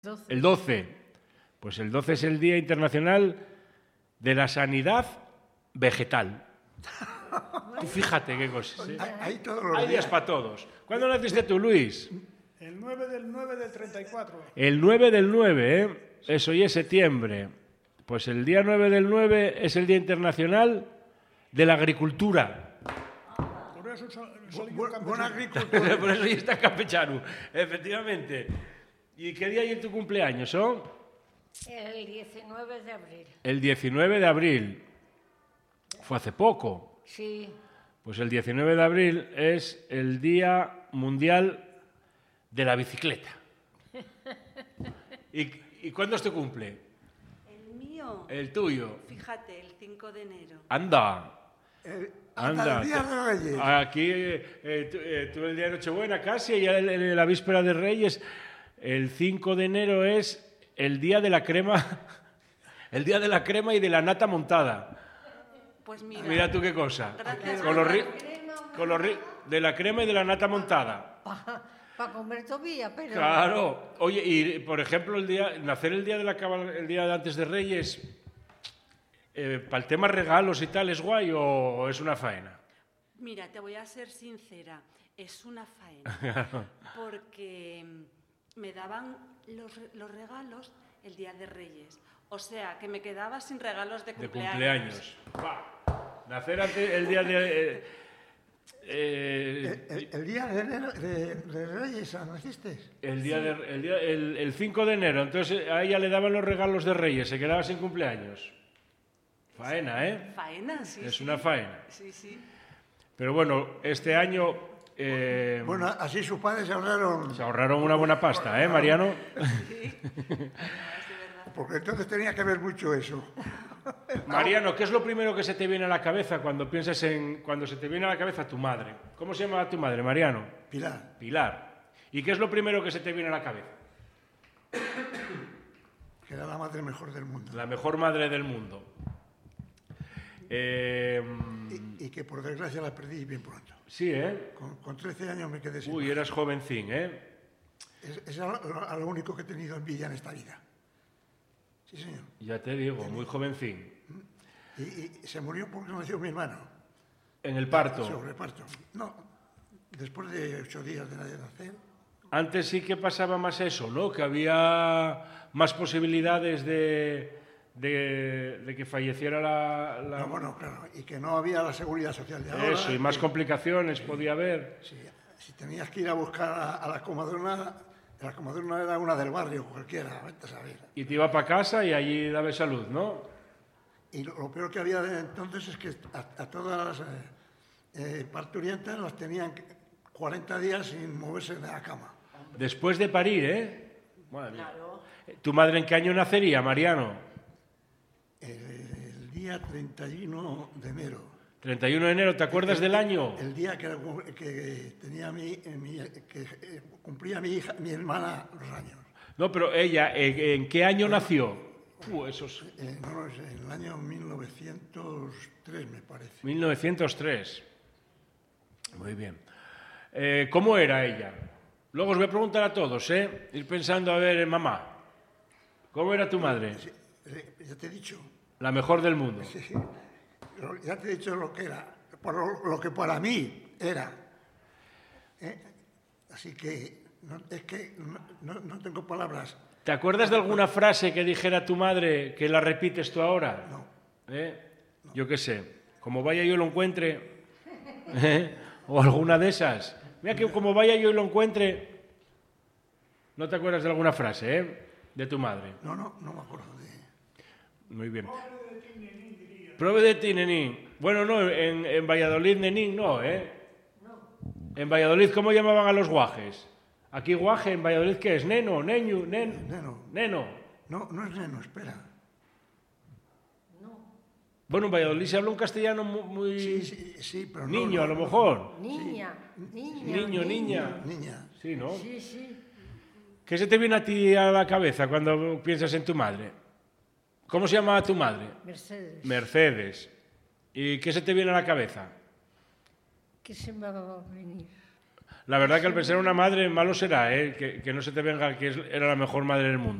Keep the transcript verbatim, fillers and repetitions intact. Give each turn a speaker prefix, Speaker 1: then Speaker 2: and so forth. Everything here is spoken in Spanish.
Speaker 1: doce.
Speaker 2: El doce. Pues el doce es el Día Internacional de la Sanidad Vegetal. Tú fíjate qué cosas. ¿eh?
Speaker 3: Hay, hay todos los
Speaker 2: Hay días
Speaker 3: días.
Speaker 2: para todos. ¿Cuándo naciste tú, Luis?
Speaker 4: El nueve del nueve del treinta y cuatro.
Speaker 2: El nueve del nueve, ¿eh? Eso ya es septiembre. Pues el día nueve del nueve es el Día Internacional de la Agricultura.
Speaker 4: Por eso sal-
Speaker 3: Bu-
Speaker 4: salí yo
Speaker 3: bu-
Speaker 4: campesino.
Speaker 3: Buen agricultor.
Speaker 2: Por eso ya está campechano, efectivamente. ¿Y qué día hay en tu cumpleaños, oh?
Speaker 1: El diecinueve de abril.
Speaker 2: El diecinueve de abril. Fue hace poco.
Speaker 1: Sí.
Speaker 2: Pues el diecinueve de abril es el Día Mundial de la Bicicleta. ¿Y, y cuándo es tu cumple?
Speaker 5: El mío,
Speaker 2: El tuyo.
Speaker 5: fíjate, el cinco de enero.
Speaker 2: Anda.
Speaker 3: Eh,
Speaker 2: Anda.
Speaker 3: hasta el día de Reyes.
Speaker 2: Aquí, eh, tú, eh, tú el día de Nochebuena casi, y ya el- el- la víspera de Reyes. El cinco de enero es el día de la crema, el día de la crema y de la nata montada.
Speaker 5: Pues mira,
Speaker 2: Mira tú qué cosa.
Speaker 5: Gracias.
Speaker 2: Con los ri- con los ri- de la crema y de la nata montada.
Speaker 1: Para comer todavía, pero...
Speaker 2: Claro. Oye, y por ejemplo, el día, nacer el día de la cabal- el día de antes de Reyes, eh, para el tema regalos y tal, ¿es guay o, o es una faena?
Speaker 5: mira, te voy a ser sincera, es una faena, porque mm, me daban los, re- los regalos el día de Reyes. O sea, que me quedaba sin regalos de
Speaker 2: De
Speaker 5: cumpleaños.
Speaker 2: cumpleaños. ¡Buah! Nacer antes el día de... eh, eh,
Speaker 3: El, el- el día de, enero- de, de Reyes, ¿naciste?
Speaker 2: el día de, el, día- el- el cinco de enero, entonces a ella le daban los regalos de Reyes, se quedaba sin cumpleaños. Faena, ¿eh?
Speaker 5: Faena, sí.
Speaker 2: Es
Speaker 5: sí.
Speaker 2: una faena.
Speaker 5: Sí, sí.
Speaker 2: Pero bueno, este año eh,
Speaker 3: Bueno, así sus padres se ahorraron,
Speaker 2: se ahorraron una buena pasta, ¿eh, Mariano?
Speaker 3: porque entonces tenía que ver mucho eso.
Speaker 2: Mariano, ¿qué es lo primero que se te viene a la cabeza cuando piensas en cuando se te viene a la cabeza tu madre? ¿Cómo se llama tu madre, Mariano?
Speaker 3: Pilar,
Speaker 2: Pilar. ¿Y qué es lo primero que se te viene a la cabeza?
Speaker 3: que era la madre mejor del mundo.
Speaker 2: La mejor madre del mundo. Eh,
Speaker 3: Y, y que por desgracia la perdí bien pronto.
Speaker 2: sí, ¿eh?
Speaker 3: Con, con trece años me quedé sin.
Speaker 2: Uy, eras jovencín, ¿eh?
Speaker 3: Es, es a lo, a lo único que he tenido envidia en esta vida. Sí, señor.
Speaker 2: Ya te digo, muy jovencín.
Speaker 3: Y, y se murió porque nació mi hermano.
Speaker 2: En el parto.
Speaker 3: Sobre parto. No, después de ocho días de nacer.
Speaker 2: Antes sí que pasaba más eso, ¿no? Que había más posibilidades de, de, de que falleciera la... la-
Speaker 3: No, bueno, claro, y que no había la seguridad social de ahora.
Speaker 2: Eso, y más
Speaker 3: que
Speaker 2: complicaciones podía haber.
Speaker 3: si, si tenías que ir a buscar a, a la comadrona, la comadrona era una del barrio, cualquiera, vete a saber.
Speaker 2: Y te iba para casa y allí daba salud, ¿no?
Speaker 3: Y lo, lo peor que había de entonces es que a, a todas las eh, eh, parturientas las tenían cuarenta días sin moverse de la cama.
Speaker 2: Después de parir, ¿eh? Madre mía. ¿Tu madre en qué año nacería, Mariano?
Speaker 3: El, el día treinta y uno de enero.
Speaker 2: treinta y uno de enero, ¿te acuerdas del año?
Speaker 3: El día que, que tenía mi, eh, mi- que eh, cumplía mi hija, mi hermana los años.
Speaker 2: No, pero ella, ¿en, en qué año nació? Uh, esos...
Speaker 3: Eh, no lo sé, en el año mil novecientos tres, me parece.
Speaker 2: mil novecientos tres. Muy bien. Eh, ¿Cómo era ella? Luego os voy a preguntar a todos, ¿eh? Ir pensando, a ver, mamá, ¿cómo era tu madre?
Speaker 3: Sí, eh, ya te he dicho,
Speaker 2: La mejor del mundo.
Speaker 3: sí, sí, lo- ya te he dicho lo que era, por lo, lo que para mí era. ¿eh? Así que no, es que no, no- no tengo palabras.
Speaker 2: ¿Te acuerdas de alguna frase que dijera tu madre que la repites tú ahora?
Speaker 3: No.
Speaker 2: ¿Eh? Yo qué sé, como vaya yo lo encuentre, ¿eh? O alguna de esas. Mira que como vaya yo y lo encuentre, ¿no te acuerdas de alguna frase, eh? De tu madre.
Speaker 3: No, no, no me acuerdo de...
Speaker 2: Muy bien. Prove de ti, nenín. Bueno, no, en, en Valladolid, nenín, no, ¿eh? En Valladolid, ¿cómo llamaban a los guajes? Aquí guaje, en Valladolid, ¿qué es? Neno, neño, nen,
Speaker 3: Neno.
Speaker 2: neno.
Speaker 3: No, no es neno, espera.
Speaker 2: Bueno, en Valladolid se habla un castellano mu- muy...
Speaker 3: Sí, sí, sí, pero no...
Speaker 2: niño,
Speaker 3: no,
Speaker 2: a lo
Speaker 3: no.
Speaker 2: mejor.
Speaker 1: Niña, niña.
Speaker 2: Niño, niña.
Speaker 3: Niña.
Speaker 2: Sí, ¿no?
Speaker 1: Sí, sí.
Speaker 2: ¿Qué se te viene a ti a la cabeza cuando piensas en tu madre? ¿Cómo se llamaba tu madre?
Speaker 1: Mercedes.
Speaker 2: Mercedes. ¿Y qué se te viene a la cabeza?
Speaker 1: ¿Qué se me va a venir?
Speaker 2: La verdad que al pensar en una madre, malo será, ¿eh? que, que no se te venga que es- era la mejor madre del mundo.